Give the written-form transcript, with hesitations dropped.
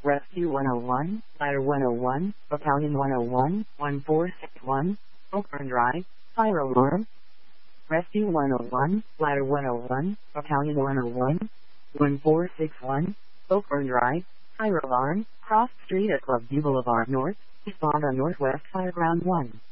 Rescue 101, Ladder 101, Battalion 101, 1461, Oakburn Drive, Fire Alarm. Rescue 101, Ladder 101, Battalion 101, 1461, Oakburn Drive, Fire Alarm, Cross Street at Clubview Boulevard North, eastbound on Northwest Fireground 1.